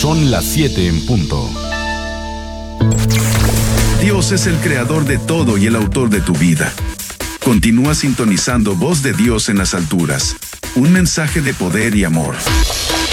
Son las 7 en punto. Dios es el creador de todo y el autor de tu vida. Continúa sintonizando Voz de Dios en las alturas. Un mensaje de poder y amor.